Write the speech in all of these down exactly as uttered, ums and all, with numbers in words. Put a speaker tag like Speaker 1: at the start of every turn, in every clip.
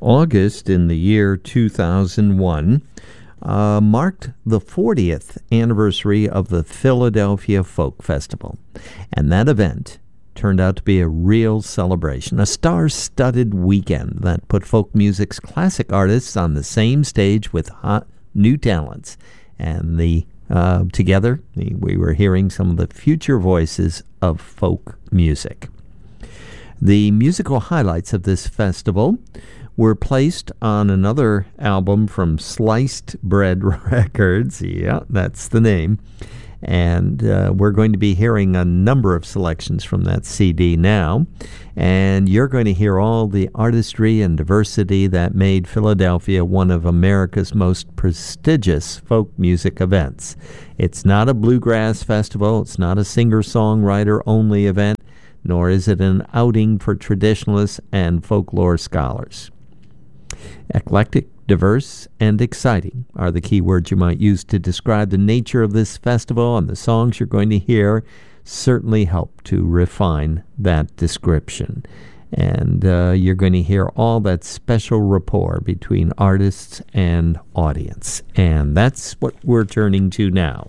Speaker 1: August in the year two thousand one uh, marked the fortieth anniversary of the Philadelphia Folk Festival. And that event turned out to be a real celebration, a star-studded weekend that put folk music's classic artists on the same stage with hot new talents. And the uh, together, we were hearing some of the future voices of folk music. The musical highlights of this festival were placed on another album from Sliced Bread Records. Yeah, that's the name. And uh, we're going to be hearing a number of selections from that C D now. And you're going to hear all the artistry and diversity that made Philadelphia one of America's most prestigious folk music events. It's not a bluegrass festival. It's not a singer-songwriter-only event, nor is it an outing for traditionalists and folklore scholars. Eclectic, diverse, and exciting are the key words you might use to describe the nature of this festival, and the songs you're going to hear certainly help to refine that description. And uh, you're going to hear all that special rapport between artists and audience. And that's what we're turning to now.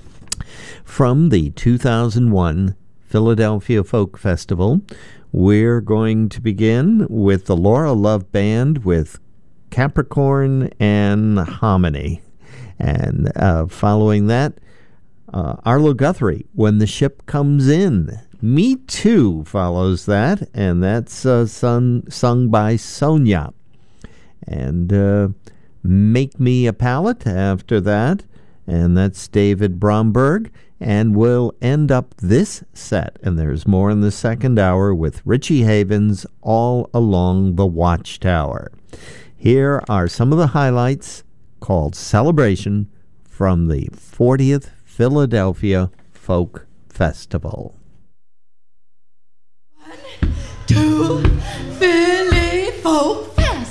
Speaker 1: From the two thousand one Philadelphia Folk Festival, we're going to begin with the Laura Love Band with Capricorn and Hominy. And uh, following that, uh, Arlo Guthrie, When the Ship Comes In. Me Too follows that, and that's uh, sung, sung by Sonia. And uh, Make Me a Palette after that, and that's David Bromberg. And we'll end up this set, and there's more in the second hour, with Richie Havens, All Along the Watchtower. Here are some of the highlights called Celebration from the fortieth Philadelphia Folk Festival.
Speaker 2: One, two, three.